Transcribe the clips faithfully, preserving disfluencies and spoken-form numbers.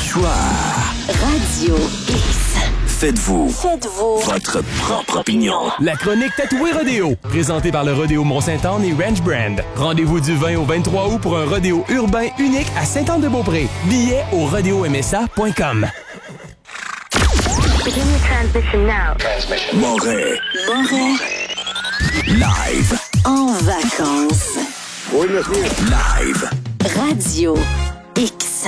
choix. Radio X. Faites-vous. Faites-vous. Votre propre opinion. La chronique Tatoué Rodéo, présentée par le Rodéo Mont-Saint-Anne et Ranch Brand. Rendez-vous du vingt au vingt-trois août pour un rodéo urbain unique à Sainte-Anne-de-Beaupré. Billets au rodéo m s a point com. Moret. Moret. Live. En vacances. Oui, monsieur. Live. Radio X.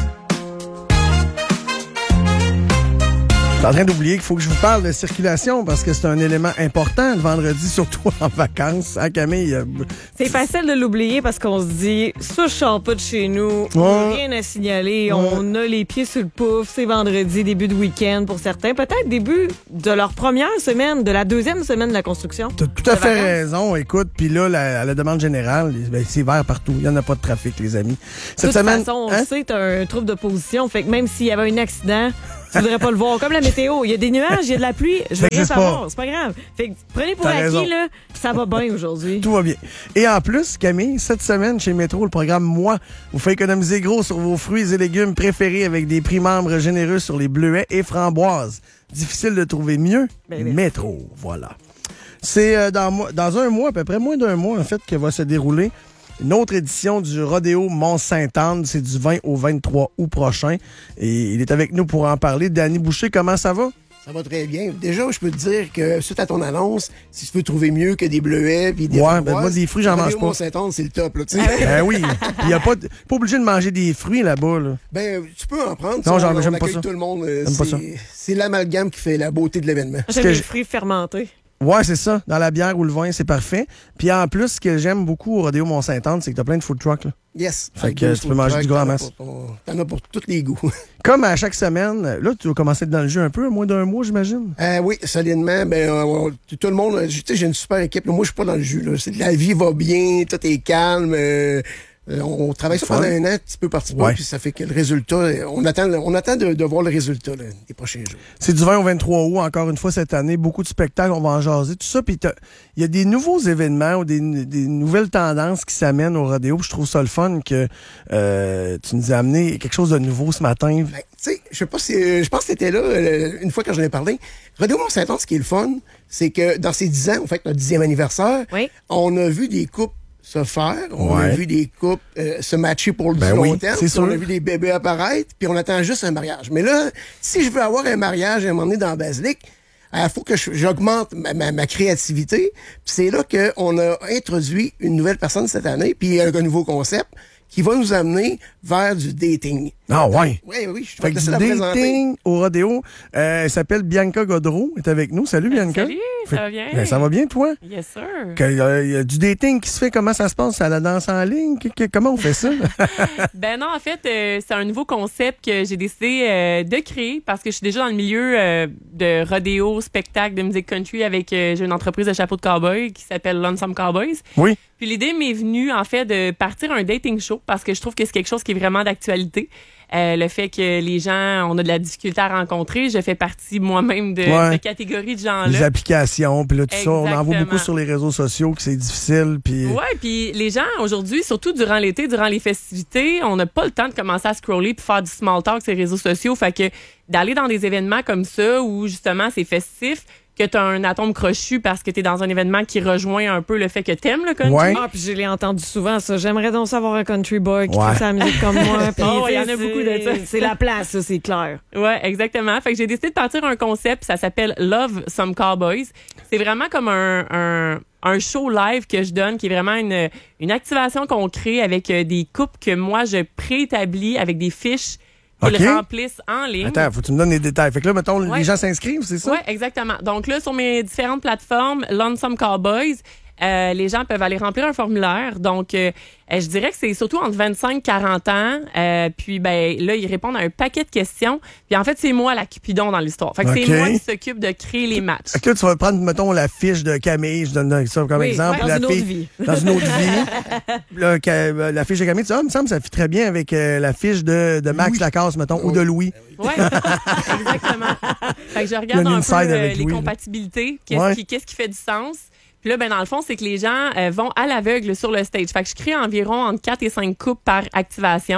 Je suis en train d'oublier qu'il faut que je vous parle de circulation parce que c'est un élément important le vendredi, surtout en vacances. Hein, Camille? C'est facile de l'oublier parce qu'on se dit, ça, je sors pas de chez nous, Ouais. rien à signaler, Ouais. on a les pieds sur le pouf, c'est vendredi, début de week-end pour certains, peut-être début de leur première semaine, de la deuxième semaine de la construction. T'as tout à De fait vacances. raison. Écoute, puis là, la, à la demande générale, ben, c'est vert partout. Il n'y en a pas de trafic, les amis. De Cette toute semaine, façon, on hein? le sait, t'as un trouble de position, fait que même s'il y avait un accident, tu voudrais pas le voir. Comme la météo, il y a des nuages, il y a de la pluie, je veux Ça rien existe savoir, pas. c'est pas grave. Fait que prenez pour T'as raison. acquis, là, ça va bien aujourd'hui. Tout va bien. Et en plus, Camille, cette semaine, chez Métro, le programme Moi vous fait économiser gros sur vos fruits et légumes préférés avec des prix membres généreux sur les bleuets et framboises. Difficile de trouver mieux? Ben, ben. Métro, voilà. C'est euh, dans, mo- dans un mois, à peu près moins d'un mois, en fait, que va se dérouler une autre édition du Rodéo Mont-Sainte-Anne. C'est du vingt au vingt-trois août prochain. Et il est avec nous pour en parler. Danny Boucher, comment ça va? Ça va très bien. Déjà, je peux te dire que suite à ton annonce, si tu veux trouver mieux que des bleuets puis des Ouais, framboises, ben moi, des fruits, j'en mange pas. Mont-Saint-Anne, c'est le top, là, tu sais. Ben oui. Il n'y a pas, de- pas obligé de manger des fruits là-bas, là. Ben, tu peux en prendre. Non, ça, j'en- on, j'aime on pas accueille ça. tout le monde. euh, J'aime pas ça. C'est, c'est l'amalgame qui fait la beauté de l'événement. J'aime que les je- fruits fermentés. Ouais, c'est ça. Dans la bière ou le vin, c'est parfait. Puis en plus, ce que j'aime beaucoup au Rodéo Mont-Sainte-Anne, c'est que t'as plein de food trucks, là. Yes. Fait Avec que deux tu peux manger food du gros en trucks, masse. T'en as pour- T'en as pour tous les goûts. Comme à chaque semaine, là, tu vas commencer dans le jeu un peu, à moins d'un mois, j'imagine. Euh, oui, solidement. Ben, euh, on- tout le monde, tu sais, j'ai une super équipe. Moi, je suis pas dans le jus. Là. C'est, la vie va bien, tout est calme. euh, euh, on travaille ça Fun. pendant un an, petit peu par petit peu, Ouais. puis ça fait que le résultat, euh, on attend, on attend de, de voir le résultat là, des prochains jours. C'est du vingt au vingt-trois août, encore une fois, cette année. Beaucoup de spectacles, on va en jaser, tout ça. Puis t'as- il y a des nouveaux événements ou des, des nouvelles tendances qui s'amènent au Rodéo. Puis je trouve ça le fun que euh, tu nous as amené quelque chose de nouveau ce matin. Ben, tu sais, je sais pas si, euh, je pense que c'était là, euh, une fois quand j'en ai parlé. Rodéo Mont-Saint-Anne, ce qui est le fun, c'est que dans ces dix ans, on fait notre dixième anniversaire, Oui. on a vu des couples se faire, on a Ouais. vu des couples euh, se matcher pour le Ben du long oui, terme, c'est puis on sûr. a vu des bébés apparaître, puis on attend juste un mariage. Mais là, si je veux avoir un mariage à un moment donné dans la basilique, il faut que je- j'augmente ma, ma, ma créativité. Puis c'est là qu'on a introduit une nouvelle personne cette année, puis un, un nouveau concept qui va nous amener vers du dating. Ah ouais. Oui, oui, je Fait vais que te laisser du la présenter. dating au Rodéo. Euh, elle s'appelle Bianca Godreau, est avec nous. Salut, Bianca. Salut, ça va bien? Ben, ça va bien, toi? Yes, sir. Que, euh, y a du dating qui se fait, comment ça se passe? À la danse en ligne? Que- que- comment on fait ça? Ben non, en fait, euh, c'est un nouveau concept que j'ai décidé euh, de créer parce que je suis déjà dans le milieu euh, de rodéo, spectacle, de musique country avec euh, j'ai une entreprise de chapeaux de cowboy qui s'appelle Lonesome Cowboys. Oui. Puis l'idée m'est venue, en fait, de partir un dating show parce que je trouve que c'est quelque chose qui est vraiment d'actualité. Euh, le fait que les gens, on a de la difficulté à rencontrer. Je fais partie moi-même de Ouais. cette catégorie de Les gens-là. applications, puis là, tout ça, on en voit Exactement. beaucoup sur les réseaux sociaux que c'est difficile, puis... Ouais, puis les gens aujourd'hui, surtout durant l'été, durant les festivités, on n'a pas le temps de commencer à scroller puis faire du small talk sur les réseaux sociaux. Fait que d'aller dans des événements comme ça où justement c'est festif, que tu as un atome crochu parce que tu es dans un événement qui rejoint un peu le fait que t'aimes le country. Ouais. Ah, puis je l'ai entendu souvent, ça. J'aimerais donc savoir un country boy qui Ouais. fait sa musique comme moi. Puis, Oh, il y en a tu sais, beaucoup de ça. c'est- C'est la place, ça, c'est clair. Ouais, exactement. Fait que j'ai décidé de partir un concept, ça s'appelle Love Some Cowboys. C'est vraiment comme un, un, un show live que je donne, qui est vraiment une, une activation qu'on crée avec euh, des couples que moi, je préétablis avec des fiches qu'ils OK. remplissent en ligne. Attends, faut que tu me donnes les détails. Fait que là, mettons, Ouais. les gens s'inscrivent, c'est ça? Oui, exactement. Donc là, sur mes différentes plateformes, Lonesome Cowboys, euh, les gens peuvent aller remplir un formulaire. Donc, euh, euh, je dirais que c'est surtout entre vingt-cinq et quarante ans. Euh, puis, ben là, ils répondent à un paquet de questions. Puis, en fait, c'est moi la Cupidon dans l'histoire. Fait que OK. c'est moi qui s'occupe de créer les matchs. Fait que là, tu vas prendre, mettons, la fiche de Camille, je donne ça comme Oui, exemple. ouais, dans la une autre fille- vie. Dans une autre vie. Là, que, euh, la fiche de Camille, tu dis, ah, il me semble que ça fit très bien avec euh, la fiche de, de Max Lacasse, mettons, ou de Louis. Ouais, exactement. Fait que je Le regarde un peu inside euh, avec les Louis, compatibilités, qu'est-ce Ouais. qui, qu'est-ce qui fait du sens. Puis là, ben dans le fond, c'est que les gens euh, vont à l'aveugle sur le stage. Fait que je crée environ entre quatre et cinq couples par activation.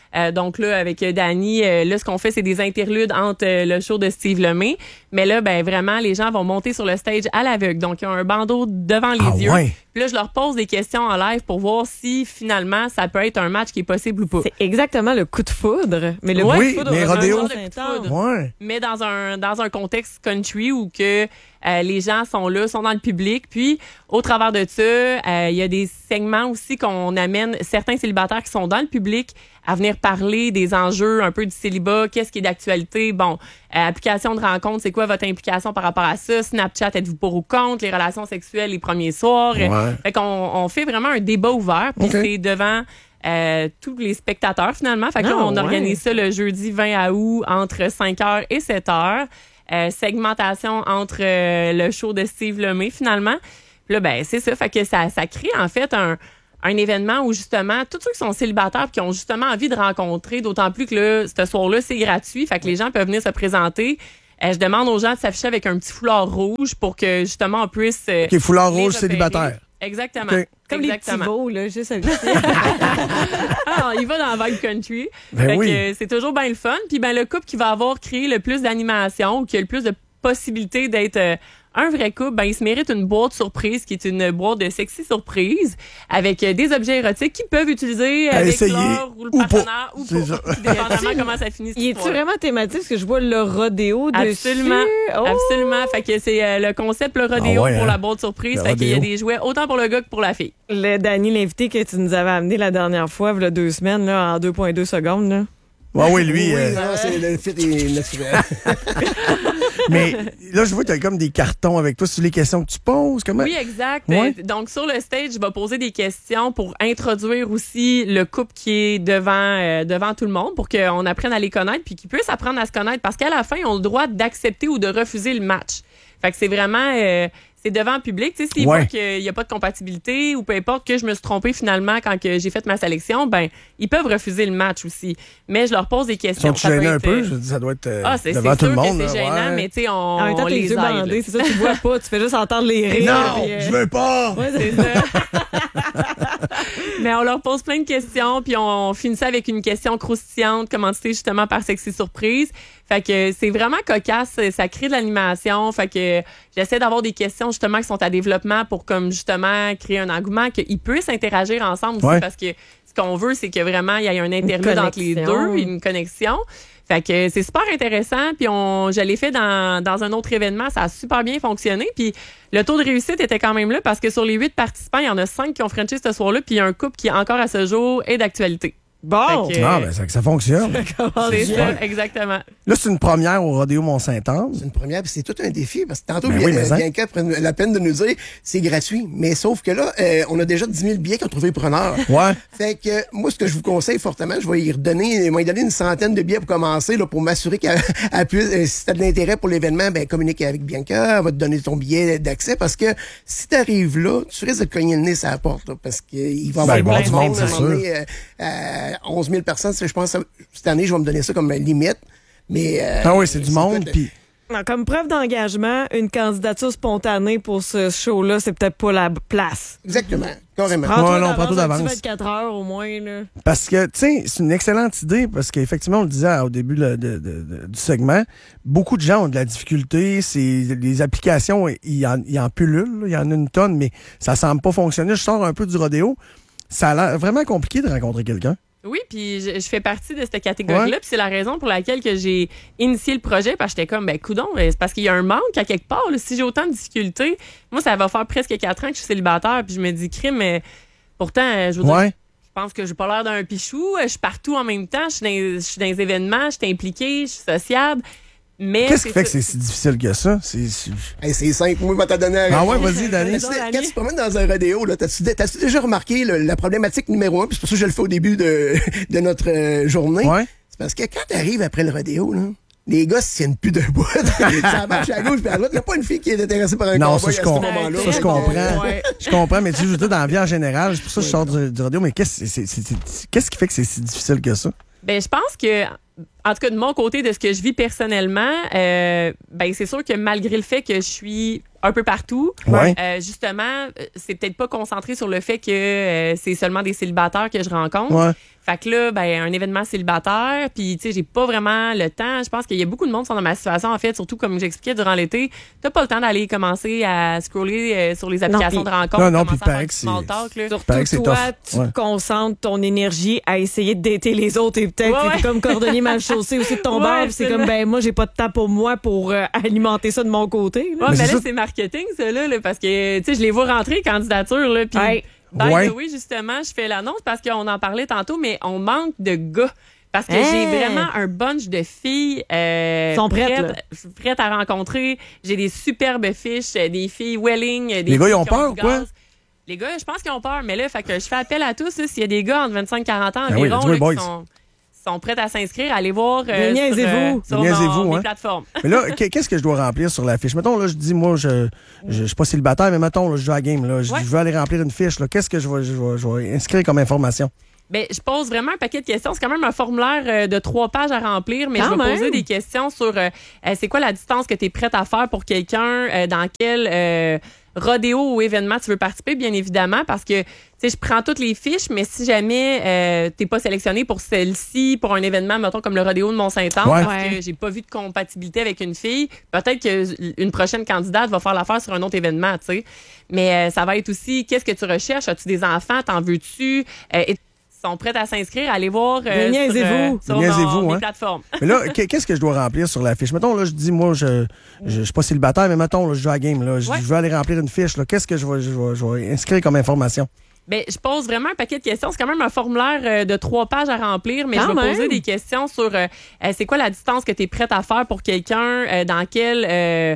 Euh, donc là, avec Dany, euh, là, ce qu'on fait, c'est des interludes entre euh, le show de Steve Lemay. Mais là, ben vraiment, les gens vont monter sur le stage à l'aveugle. Donc, il y a un bandeau devant les Ah yeux. ouais. Puis là, je leur pose des questions en live pour voir si, finalement, ça peut être un match qui est possible ou pas. C'est exactement le coup de foudre. Mais le Ouais, coup oui, de foudre, mais on a rodéo. besoin Le coup de d'entendre. foudre. Ouais. Mais dans un dans un contexte country où que euh, les gens sont là, sont dans le public. Puis, au travers de ça, euh, il y a des segments aussi qu'on amène certains célibataires qui sont dans le public à venir parler des enjeux un peu du célibat, qu'est-ce qui est d'actualité. Bon, euh, application de rencontre, c'est quoi votre implication par rapport à ça? Snapchat, êtes-vous pour ou contre? Les relations sexuelles les premiers soirs. Ouais. Fait qu'on on fait vraiment un débat ouvert. Puis OK. c'est devant... Euh, tous les spectateurs finalement. Fait que là, Ah, on ouais. organise ça le jeudi vingt août entre cinq heures et sept heures. Euh, segmentation entre euh, le show de Steve Lemay finalement. Puis là, ben c'est ça. Fait que ça, ça crée en fait un, un événement où justement, tous ceux qui sont célibataires et qui ont justement envie de rencontrer, d'autant plus que là, ce soir-là, c'est gratuit. Fait que les gens peuvent venir se présenter. Euh, je demande aux gens de s'afficher avec un petit foulard rouge pour que justement on puisse... euh, OK, foulard les rouge repérer. célibataire. Exactement. OK. Comme les petits Exactement. veaux, là, juste avec Ah, il va dans la vibe country. Ben Fait oui. que, euh, c'est toujours bien le fun. Puis ben le couple qui va avoir créé le plus d'animation ou qui a le plus de possibilités d'être euh, un vrai couple, ben il se mérite une boîte surprise qui est une boîte de sexy surprise avec euh, des objets érotiques qu'ils peuvent utiliser À avec essayer leur ou le ou pas. partenaire ou C'est pas. ça. Dépendamment comment ça finit. cette Il est-tu soirée. vraiment thématique? Parce que je vois le rodéo dessus. Absolument. Oh! Absolument. Fait que c'est euh, le concept, le rodéo Ah ouais, pour hein? la boîte surprise. Le Fait qu'il y a rodéo. des jouets autant pour le gars que pour la fille. Le Dany, l'invité que tu nous avais amené la dernière fois, il y a deux semaines, là, en deux virgule deux secondes. Là. Ouais, oui, lui. Oui, euh, non, c'est le fit est naturel. mais là, je vois que tu as comme des cartons avec toi sur les questions que tu poses. Comment... Oui, exact. Ouais. Euh, Donc, sur le stage, je vais poser des questions pour introduire aussi le couple qui est devant, euh, devant tout le monde pour qu'on apprenne à les connaître puis qu'ils puissent apprendre à se connaître parce qu'à la fin, ils ont le droit d'accepter ou de refuser le match. Fait que c'est vraiment... euh, c'est devant le public. Tu sais, s'ils Ouais. voient qu'il n'y a pas de compatibilité ou peu importe que je me suis trompée finalement quand que j'ai fait ma sélection, ben ils peuvent refuser le match aussi. Mais je leur pose des questions. Sont-tu Ça peut gênés un être, peu? euh, Je dis, ça doit être euh, Ah, c'est c'est devant sûr tout le que monde. c'est là, gênant, ouais. mais tu sais, on, En même temps, on t'as les les yeux aide. bandés, c'est ça, tu vois pas, tu fais juste entendre les rires. Non, puis, euh, je veux pas! ouais, C'est ça. Mais on leur pose plein de questions, puis on finit ça avec une question croustillante, commanditée justement par Sexy Surprise. Fait que c'est vraiment cocasse, ça crée de l'animation. Fait que j'essaie d'avoir des questions justement qui sont à développement pour comme justement créer un engouement, qu'ils puissent interagir ensemble aussi, Ouais. parce que ce qu'on veut, c'est que vraiment il y ait un interlude entre les connexion. deux, une connexion. Fait que c'est super intéressant. Puis on, je l'ai fait dans, dans un autre événement. Ça a super bien fonctionné. Puis le taux de réussite était quand même là parce que sur les huit participants, il y en a cinq qui ont Frenché ce soir-là. Puis il y a un couple qui, encore à ce jour, est d'actualité. Bon! Fait que- Ah, ben, ça, ça fonctionne. C'est c'est ça, bien. exactement. Là, c'est une première au Rodéo Mont-Saint-Anne. C'est une première, puis c'est tout un défi, parce que tantôt, Ben bien, oui, mais hein. Bianca prend la peine de nous dire c'est gratuit. Mais sauf que là, euh, on a déjà dix mille billets qui ont trouvé preneur. Ouais. Fait que euh, moi, ce que je vous conseille fortement, je vais y redonner, je vais y donner une centaine de billets pour commencer, là, pour m'assurer qu'elle elle puisse, euh, si t'as de l'intérêt pour l'événement, ben communique avec Bianca, elle va te donner ton billet d'accès, parce que si t'arrives là, tu risques de cogner le nez sur la porte, là, parce qu'il va y Ben, avoir il va y avoir plein du de monde, monde, c'est à un moment donné, euh, euh, onze mille personnes, je pense, cette année, je vais me donner ça comme limite. Mais, euh, Ah oui, c'est du ça monde. peut être- Puis Non, comme preuve d'engagement, une candidature spontanée pour ce show-là, c'est peut-être pas la place. Exactement, carrément. Prends-toi Ouais, non, d'avance prends-toi un d'avance. petit vingt-quatre heures au moins. Là. Parce que, tu sais, c'est une excellente idée, parce qu'effectivement, on le disait au début là, de- de- de- du segment, beaucoup de gens ont de la difficulté. C'est les applications, il en, il en pullule, là, il y en a une tonne, mais ça semble pas fonctionner. Je sors un peu du rodéo. Ça a l'air vraiment compliqué de rencontrer quelqu'un. Oui, puis je, je fais partie de cette catégorie-là, Ouais. puis c'est la raison pour laquelle que j'ai initié le projet, parce que j'étais comme, ben coudon, c'est parce qu'il y a un manque à quelque part. Là. Si j'ai autant de difficultés, moi, ça va faire presque quatre ans que je suis célibataire, puis je me dis, crime, mais pourtant, euh, je veux dire, Ouais. je pense que j'ai pas l'air d'un pichou, euh, je suis partout en même temps, je suis dans, je suis dans les événements, je suis impliquée, je suis sociable, mais... Qu'est-ce qui c'est fait que ça. c'est si difficile que ça? C'est, c'est- Hey, c'est simple, moi, je vais te donner un Ah ouais, vas-y, Dany. Quand tu- quand tu te promènes dans un rodéo, là, t'as-tu, t'as-tu déjà remarqué le- la problématique numéro un, puis c'est pour ça que je le fais au début de, de notre euh, journée? Ouais. C'est parce que quand t'arrives après le rodéo, là, les gars se tiennent plus debout. Ça marche à gauche puis à droite. Il n'y a pas une fille qui est intéressée par un Non, cowboy ça, je à ce comprends. moment-là. Ça, je comprends. Ouais. Je comprends, mais tu sais, je veux dire, dans la vie en général, c'est pour ça que je sors du, du rodéo, mais qu'est-ce, c'est- c'est- c'est- qu'est-ce qui fait que c'est si difficile que ça? Ben, je pense que, en tout cas, de mon côté, de ce que je vis personnellement, euh, ben, c'est sûr que malgré le fait que je suis un peu partout, Ouais. euh, justement, euh, c'est peut-être pas concentré sur le fait que euh, c'est seulement des célibataires que je rencontre. Ouais. Fait que là, ben, un événement célibataire, puis tu sais, j'ai pas vraiment le temps. Je pense qu'il y a beaucoup de monde qui sont dans ma situation, en fait, surtout comme j'expliquais durant l'été. T'as pas le temps d'aller commencer à scroller euh, sur les applications Non, de rencontres. Non, non, commencer puis à faire paraît du que small c'est- talk, là. Surtout Paraît que c'est toi, tough. tu Ouais. concentres ton énergie à essayer de dater les autres et peut-être Ouais, t'es ouais. comme cordonnier mal chaussé aussi de ton Ouais, bord. puis C'est comme, absolument. ben moi, j'ai pas de temps pour moi pour euh, alimenter ça de mon côté. là. Ouais, Mais ben c'est là, ça- c'est marketing, ça, là, là, parce que, tu sais, je les vois rentrer, candidature, là, puis Ouais. by Ouais. the way, justement, je fais l'annonce parce qu'on en parlait tantôt, mais on manque de gars. Parce que Hein? j'ai vraiment un bunch de filles euh, Sont prêtes, prêtes, prêtes à rencontrer. J'ai des superbes fiches, euh, des filles welling. euh, Des Les gars, filles ils ont qui peur du ou quoi? gaz. Les gars, je pense qu'ils ont peur, mais là, fait que je fais appel à tous. là, S'il y a des gars entre vingt-cinq et quarante ans Ben oui, environ let's go, là, boys. qui sont, sont prêts à s'inscrire, allez voir euh, Mais sur, niaisez-vous. sur Niaisez-vous, mon- mes hein. plateformes. Mais là, qu'est- qu'est-ce que je dois remplir sur la fiche? Mettons, là, je dis, moi, je, je, je suis pas célibataire, mais mettons, là, je joue à la game, là. Je, Ouais. je veux aller remplir une fiche, là. Qu'est-ce que je vais, je vais, je vais inscrire comme information? Ben, je pose vraiment un paquet de questions. C'est quand même un formulaire euh, de trois pages à remplir, mais Quand je vais même. poser des questions sur euh, euh, c'est quoi la distance que tu es prête à faire pour quelqu'un, euh, dans quel euh, rodéo ou événement tu veux participer, bien évidemment, parce que tu sais, je prends toutes les fiches, mais si jamais euh, t'es pas sélectionné pour celle-ci, pour un événement, mettons comme le rodéo de Mont-Saint-Anne, Ouais. parce Ouais. que j'ai pas vu de compatibilité avec une fille, peut-être qu'une prochaine candidate va faire l'affaire sur un autre événement, tu sais. Mais euh, ça va être aussi, qu'est-ce que tu recherches? As-tu des enfants? T'en veux-tu? Euh, et- sont prêtes à s'inscrire, allez voir euh, Mais sur, niaisez-vous. sur Niaisez-vous, mon- mes hein. plateformes. Mais là, qu'est- qu'est-ce que je dois remplir sur la fiche? Mettons, là, je dis, moi, je, je, je suis pas célibataire, mais mettons, là, je joue à la game, là. Je, Ouais. je veux aller remplir une fiche, là. Qu'est-ce que je vais, je vais, je vais inscrire comme information? Ben, je pose vraiment un paquet de questions. C'est quand même un formulaire euh, de trois pages à remplir, mais Quand je vais même. poser des questions sur euh, euh, c'est quoi la distance que tu es prête à faire pour quelqu'un, euh, dans quel euh,